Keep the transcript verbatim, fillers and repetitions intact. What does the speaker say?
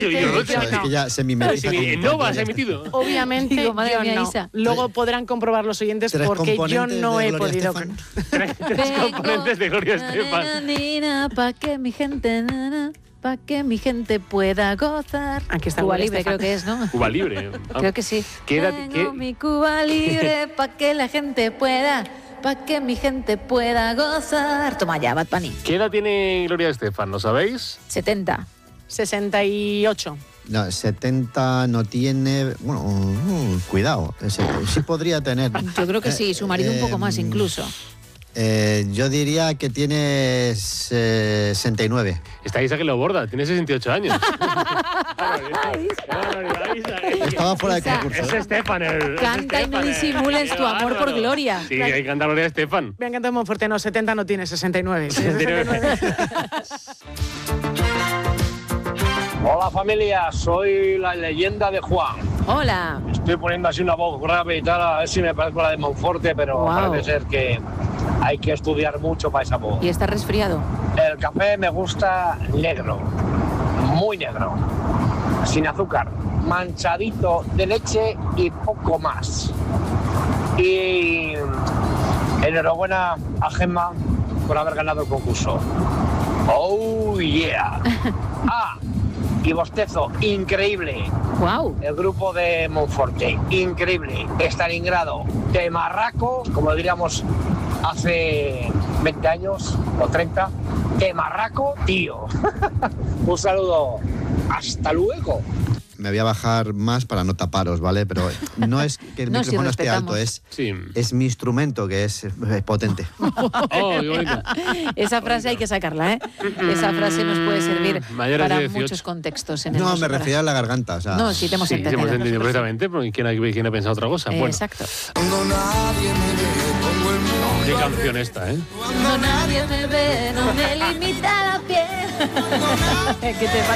Yo, yo, Eso, yo, es no. que ya se mimetiza Si con- en con- Nova ya se ha está. emitido. Obviamente Digo, madre yo mía, no. Isa. Luego podrán comprobar los oyentes Tres porque yo componentes no de he Gloria podido. Estefan. Tres, tres componentes de Gloria Estefan. Pa' que mi gente, nana, pa' que mi gente pueda gozar. Aquí está Cuba Gloria Libre, Estefan. creo que es, ¿no? Cuba Libre. Ah, Creo que sí. ¿Qué edad- Tengo qué- mi Cuba Libre pa' que la gente pueda, pa' que mi gente pueda gozar. Toma ya, Bad Bunny. ¿Qué edad tiene Gloria Estefan? ¿Lo sabéis? setenta. sesenta y ocho. No, setenta no tiene... Bueno, uh, cuidado. ese- sí podría tener. Yo creo que sí, su marido un poco más Eh, incluso. Eh, yo diría que tiene sesenta y nueve. Está Isa que lo borda, tiene sesenta y ocho años. Estaba fuera de Isa. concurso. Es ¿eh? Estefan el. es Canta y no Estefan, el- disimules qué tu amor por bárbaro. Gloria. Sí, hay que cantar Gloria Estefan. Me ha encantado Monforte, no, setenta no tiene, sesenta y nueve. sesenta y nueve. Hola familia, soy la leyenda de Juan. Hola. Estoy poniendo así una voz grave y tal, a ver si me parezco a la de Monforte, pero Guau. parece ser que hay que estudiar mucho para esa voz. ¿Y está resfriado? El café me gusta negro, muy negro, sin azúcar, manchadito de leche y poco más. Y enhorabuena a Gemma por haber ganado el concurso. Oh yeah. Ah, y bostezo, increíble. Wow. El grupo de Monforte, increíble. Stalingrado, de Marraco, como diríamos hace veinte años o treinta. De Marraco, tío. Un saludo. Hasta luego. Me voy a bajar más para no taparos, ¿vale? Pero no es que el No, si micrófono esté alto, respetamos. es, Sí. es mi instrumento que es, es potente. Oh, qué bonito. Esa frase hay que sacarla, ¿eh? Esa frase nos puede servir Mayores de para dieciocho. muchos contextos. En el No, me nosotras. refería a la garganta. O sea, No, sí, te hemos Sí, entendido. hemos entendido nosotros sí. perfectamente, porque ¿quién ha, quién ha pensado otra cosa? Eh, Bueno, Exacto. qué canción esta, ¿eh? Cuando nadie me ve, no me limita la piel. ¿Qué te